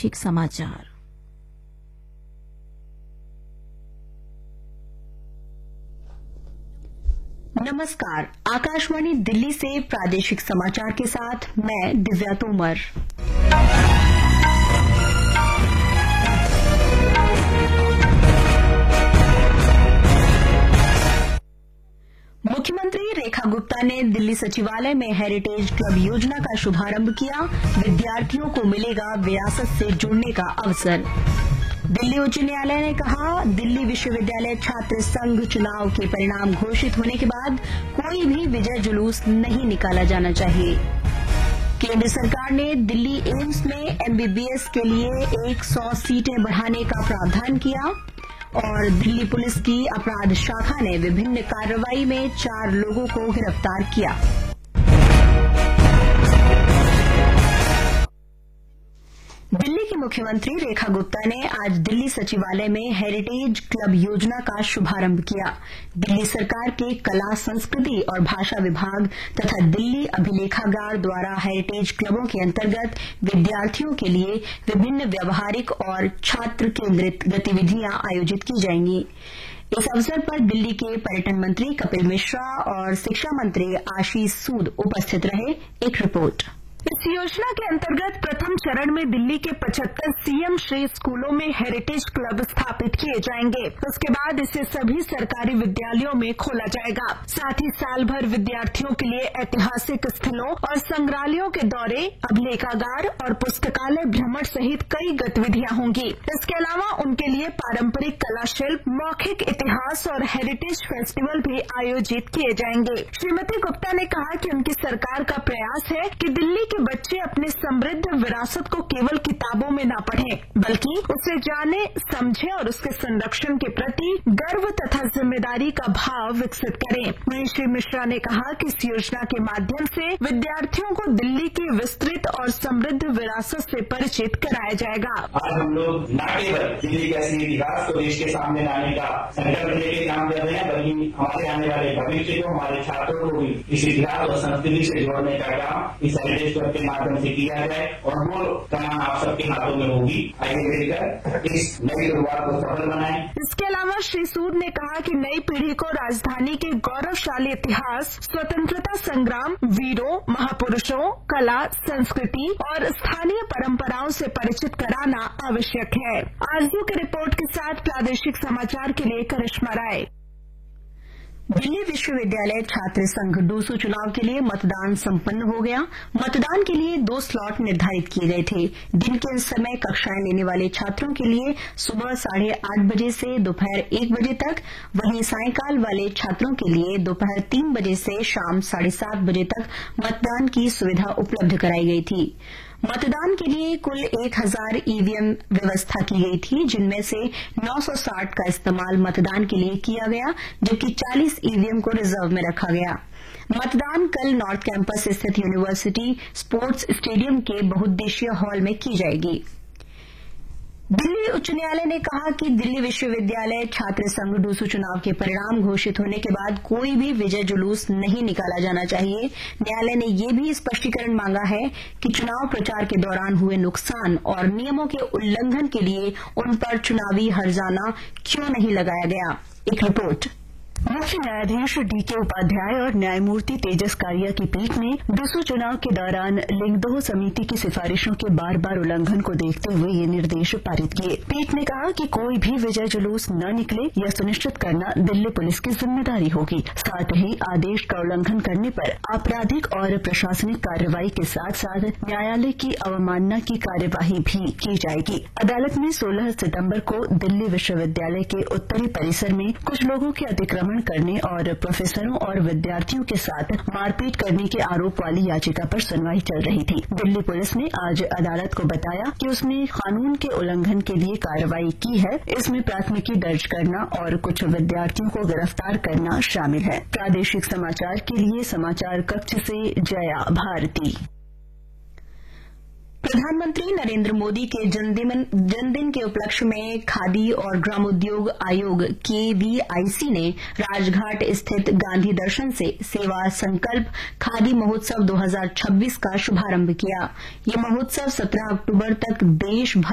प्रादेशिक समाचार। नमस्कार, आकाशवाणी दिल्ली से प्रादेशिक समाचार के साथ मैं दिव्या तोमर। मुख्यमंत्री रेखा गुप्ता ने दिल्ली सचिवालय में हेरिटेज क्लब योजना का शुभारंभ किया। विद्यार्थियों को मिलेगा विरासत से जुड़ने का अवसर। दिल्ली उच्च न्यायालय ने कहा, दिल्ली विश्वविद्यालय छात्र संघ चुनाव के परिणाम घोषित होने के बाद कोई भी विजय जुलूस नहीं निकाला जाना चाहिए। केंद्र सरकार ने दिल्ली एम्स में एमबीबीएस के लिए 100 सीटें बढ़ाने का प्रावधान किया और दिल्ली पुलिस की अपराध शाखा ने विभिन्न कार्रवाई में 4 लोगों को गिरफ्तार किया। दिल्ली की मुख्यमंत्री रेखा गुप्ता ने आज दिल्ली सचिवालय में हेरिटेज क्लब योजना का शुभारंभ किया। दिल्ली सरकार के कला, संस्कृति और भाषा विभाग तथा दिल्ली अभिलेखागार द्वारा हेरिटेज क्लबों के अंतर्गत विद्यार्थियों के लिए विभिन्न व्यावहारिक और छात्र केंद्रित गतिविधियां आयोजित की जाएंगी। इस अवसर पर दिल्ली के पर्यटन मंत्री कपिल मिश्रा और शिक्षा मंत्री आशीष सूद उपस्थित रहे। एक रिपोर्ट। इस योजना के अंतर्गत प्रथम चरण में दिल्ली के 75 सीएम श्री स्कूलों में हेरिटेज क्लब स्थापित किए जाएंगे। उसके बाद इसे सभी सरकारी विद्यालयों में खोला जाएगा। साथ ही साल भर विद्यार्थियों के लिए ऐतिहासिक स्थलों और संग्रहालयों के दौरे, अभिलेखागार और पुस्तकालय भ्रमण सहित कई गतिविधियां होंगी। इसके अलावा उनके लिए पारंपरिक कला शिल्प, मौखिक इतिहास और हेरिटेज फेस्टिवल भी आयोजित किए जाएंगे। श्रीमती गुप्ता ने कहा कि उनकी सरकार का प्रयास है कि दिल्ली बच्चे अपने समृद्ध विरासत को केवल किताबों में न पढ़ें, बल्कि उसे जाने, समझें और उसके संरक्षण के प्रति गर्व तथा जिम्मेदारी का भाव विकसित करें। वहीं श्री मिश्रा ने कहा कि इस योजना के माध्यम से विद्यार्थियों को दिल्ली की विस्तृत और समृद्ध विरासत से परिचित कराया जाएगा। आज हम लोग न केवल दिल्ली के असली इतिहास को देश के सामने लाने का संकल्प लेके काम कर रहे हैं, बल्कि हमारे आने वाले भविष्य को, हमारे छात्रों को भी इस इतिहास और संस्कृति से जोड़ने का काम इस हेरिटेज के माध्यम से किया जाए और वो काम आप सबके हाथों में होगी। आगे मिलकर इस नई शुरुआत को सफल बनाएं। इसके अलावा श्री सूद ने कहा कि नई पीढ़ी को राजधानी के गौरवशाली इतिहास, स्वतंत्रता संग्राम, वीरों, महापुरुषों, कला, संस्कृति और स्थानीय परंपराओं से परिचित कराना आवश्यक है। आरजू की रिपोर्ट के साथ प्रादेशिक समाचार के लिए करिश्मा राय। दिल्ली विश्वविद्यालय छात्र संघ डूसू चुनाव के लिए मतदान संपन्न हो गया। मतदान के लिए 2 स्लॉट निर्धारित किए गए थे। दिन के समय कक्षाएं लेने वाले छात्रों के लिए सुबह 8:30 बजे से दोपहर 1 बजे तक, वहीं सायंकाल वाले छात्रों के लिए दोपहर 3 बजे से शाम 7:30 बजे तक मतदान की सुविधा उपलब्ध कराई गई थी। मतदान के लिए कुल 1000 ईवीएम व्यवस्था की गई थी, जिनमें से 960 का इस्तेमाल मतदान के लिए किया गया, जबकि 40 ईवीएम को रिजर्व में रखा गया। मतदान कल नॉर्थ कैंपस स्थित यूनिवर्सिटी स्पोर्ट्स स्टेडियम के बहुउद्देशीय हॉल में की जाएगी। दिल्ली उच्च न्यायालय ने कहा कि दिल्ली विश्वविद्यालय छात्र संघ डूसू चुनाव के परिणाम घोषित होने के बाद कोई भी विजय जुलूस नहीं निकाला जाना चाहिए। न्यायालय ने यह भी स्पष्टीकरण मांगा है कि चुनाव प्रचार के दौरान हुए नुकसान और नियमों के उल्लंघन के लिए उन पर चुनावी हर्जाना क्यों नहीं लगाया गया। एक रिपोर्ट। मुख्य न्यायाधीश डीके उपाध्याय और न्यायमूर्ति तेजस कारिया की पीठ ने डूसू चुनाव के दौरान लिंगदोह समिति की सिफारिशों के बार-बार उल्लंघन को देखते हुए ये निर्देश पारित किए। पीठ ने कहा कि कोई भी विजय जुलूस न निकले, यह सुनिश्चित करना दिल्ली पुलिस की जिम्मेदारी होगी। साथ ही आदेश का उल्लंघन करने पर आपराधिक और प्रशासनिक कार्रवाई के साथ साथ न्यायालय की अवमानना की कार्यवाही भी की जाएगी। अदालत ने 16 सितम्बर को दिल्ली विश्वविद्यालय के उत्तरी परिसर में कुछ लोगों के अतिक्रमण करने और प्रोफेसरों और विद्यार्थियों के साथ मारपीट करने के आरोप वाली याचिका पर सुनवाई चल रही थी। दिल्ली पुलिस ने आज अदालत को बताया कि उसने कानून के उल्लंघन के लिए कार्रवाई की है। इसमें प्राथमिकी दर्ज करना और कुछ विद्यार्थियों को गिरफ्तार करना शामिल है। प्रादेशिक समाचार के लिए समाचार कक्ष से जया भारती। प्रधानमंत्री नरेंद्र मोदी के जन्मदिन के उपलक्ष्य में खादी और ग्रामोद्योग आयोग KVIC ने राजघाट स्थित गांधी दर्शन से सेवा संकल्प खादी महोत्सव 2026 का शुभारंभ किया। ये महोत्सव 17 अक्टूबर तक देश भर